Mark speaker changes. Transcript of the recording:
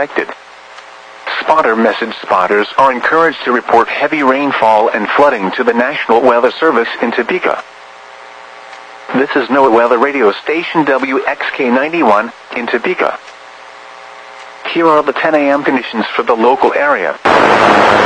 Speaker 1: affected. Spotter message spotters are encouraged to report heavy rainfall and flooding to the National Weather Service in Topeka. This is NOAA Weather Radio Station WXK91 in Topeka. Here are the 10 a.m. conditions for the local area.